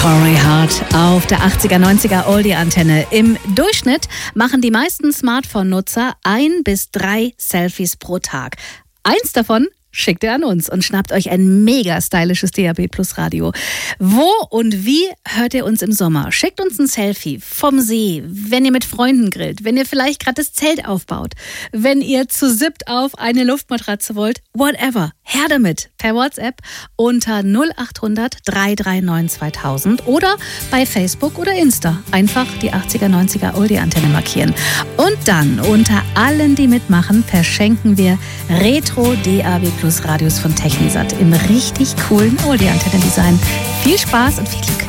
Corey Hart auf der 80er, 90er Oldie-Antenne. Im Durchschnitt machen die meisten Smartphone-Nutzer 1 bis 3 Selfies pro Tag. Eins davon schickt ihr an uns und schnappt euch ein mega stylisches DAB+ Radio. Wo und wie hört ihr uns im Sommer? Schickt uns ein Selfie vom See, wenn ihr mit Freunden grillt, wenn ihr vielleicht gerade das Zelt aufbaut, wenn ihr zu siebt auf eine Luftmatratze wollt, whatever. Her damit per WhatsApp unter 0800 339 2000 oder bei Facebook oder Insta. Einfach die 80er, 90er Oldie-Antenne markieren. Und dann unter allen, die mitmachen, verschenken wir Retro DAB+ Radios von Technisat im richtig coolen Oldie-Antenne-Design. Viel Spaß und viel Glück.